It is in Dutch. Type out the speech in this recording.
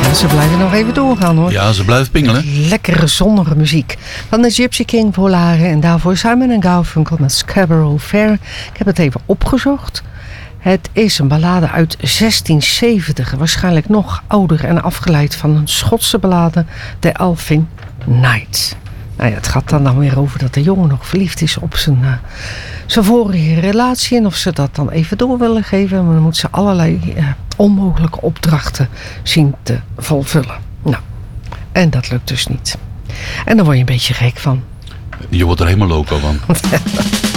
Ze blijven nog even doorgaan hoor. Ja, ze blijven pingelen. Lekkere zonnige muziek. Van de Gypsy King Volare en daarvoor Simon & Garfunkel met Scarborough Fair. Ik heb het even opgezocht. Het is een ballade uit 1670. Waarschijnlijk nog ouder en afgeleid van een Schotse ballade. The Elfin Knight. Nou ja, het gaat dan weer over dat de jongen nog verliefd is op zijn vorige relatie. En of ze dat dan even door willen geven. Maar dan moet ze allerlei onmogelijke opdrachten zien te vervullen. Nou, en dat lukt dus niet. En dan word je een beetje gek van. Je wordt er helemaal loco van.